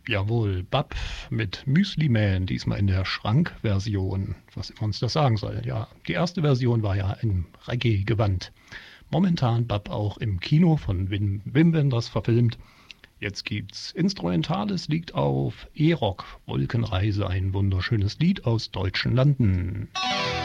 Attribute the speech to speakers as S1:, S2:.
S1: Jawohl, Bab mit Müsli Man, diesmal in der Schrankversion, was immer uns das sagen soll. Ja, die erste Version war ja im Reggae-Gewand. Momentan Bab auch im Kino von Wim Wenders verfilmt. Jetzt gibt's Instrumentales, liegt auf E-Rock, Wolkenreise, ein wunderschönes Lied aus deutschen Landen.